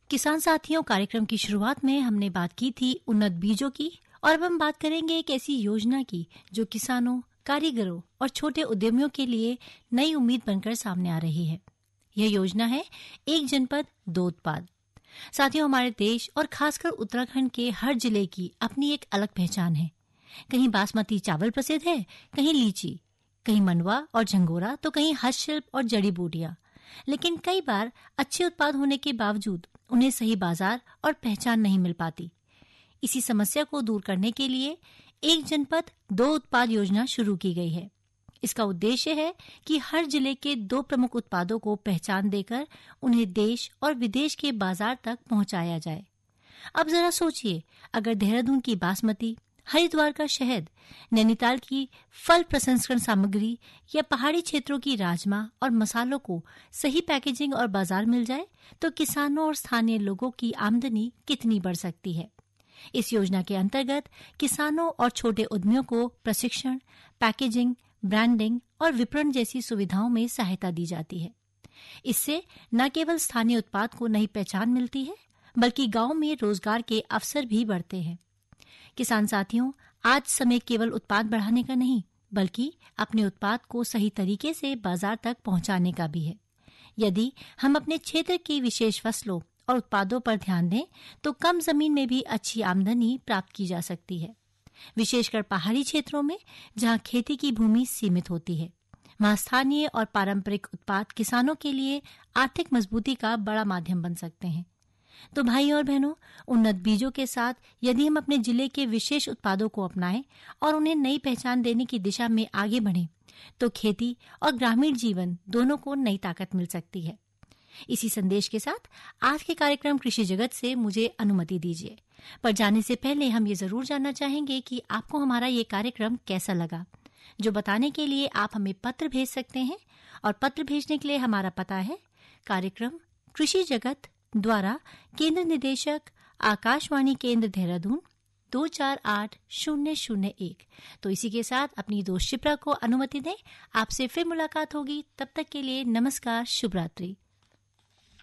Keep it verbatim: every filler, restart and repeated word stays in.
किसान साथियों, कार्यक्रम की शुरुआत में हमने बात की थी उन्नत बीजों की, और अब हम बात करेंगे एक ऐसी योजना की जो किसानों, कारीगरों और छोटे उद्यमियों के लिए नई उम्मीद बनकर सामने आ रही है। यह योजना है एक जनपद दो उत्पाद। साथियों, हमारे देश और खासकर उत्तराखंड के हर जिले की अपनी एक अलग पहचान है। कहीं बासमती चावल प्रसिद्ध है, कहीं लीची, कहीं मंडवा और झंगोरा, तो कहीं हस्तशिल्प और जड़ी बूटियां। लेकिन कई बार अच्छे उत्पाद होने के बावजूद उन्हें सही बाजार और पहचान नहीं मिल पाती। इसी समस्या को दूर करने के लिए एक जनपद दो उत्पाद योजना शुरू की गई है। इसका उद्देश्य है कि हर जिले के दो प्रमुख उत्पादों को पहचान देकर उन्हें देश और विदेश के बाजार तक पहुंचाया जाए। अब जरा सोचिए, अगर देहरादून की बासमती, हरिद्वार का शहद, नैनीताल की फल प्रसंस्करण सामग्री या पहाड़ी क्षेत्रों की राजमा और मसालों को सही पैकेजिंग और बाजार मिल जाए, तो किसानों और स्थानीय लोगों की आमदनी कितनी बढ़ सकती है। इस योजना के अंतर्गत किसानों और छोटे उद्यमियों को प्रशिक्षण, पैकेजिंग, ब्रांडिंग और विपणन जैसी सुविधाओं में सहायता दी जाती है। इससे न केवल स्थानीय उत्पाद को नई पहचान मिलती है, बल्कि गांव में रोजगार के अवसर भी बढ़ते हैं। किसान साथियों, आज समय केवल उत्पाद बढ़ाने का नहीं, बल्कि अपने उत्पाद को सही तरीके से बाजार तक पहुंचाने का भी है। यदि हम अपने क्षेत्र की विशेष फसलों और उत्पादों पर ध्यान दें, तो कम जमीन में भी अच्छी आमदनी प्राप्त की जा सकती है। विशेषकर पहाड़ी क्षेत्रों में, जहां खेती की भूमि सीमित होती है, वहां स्थानीय और पारंपरिक उत्पाद किसानों के लिए आर्थिक मजबूती का बड़ा माध्यम बन सकते हैं। तो भाई और बहनों, उन्नत बीजों के साथ यदि हम अपने जिले के विशेष उत्पादों को अपनाएं और उन्हें नई पहचान देने की दिशा में आगे बढ़ें, तो खेती और ग्रामीण जीवन दोनों को नई ताकत मिल सकती है। इसी संदेश के साथ आज के कार्यक्रम कृषि जगत से मुझे अनुमति दीजिए। पर जाने से पहले हम ये जरूर जानना चाहेंगे कि आपको हमारा ये कार्यक्रम कैसा लगा, जो बताने के लिए आप हमें पत्र भेज सकते हैं। और पत्र भेजने के लिए हमारा पता है कार्यक्रम कृषि जगत द्वारा केंद्र निदेशक, आकाशवाणी केंद्र देहरादून, दो चार आठ शून्य शून्य एक। तो इसी के साथ अपनी दोस्त शिप्रा को अनुमति दें। आपसे फिर मुलाकात होगी। तब तक के लिए नमस्कार, शुभ रात्रि।